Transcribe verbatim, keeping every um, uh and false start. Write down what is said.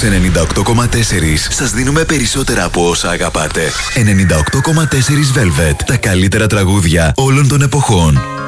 στους ενενήντα οκτώ κόμμα τέσσερα σας δίνουμε περισσότερα από όσα αγαπάτε. ενενήντα οκτώ κόμμα τέσσερα Velvet. Τα καλύτερα τραγούδια όλων των εποχών.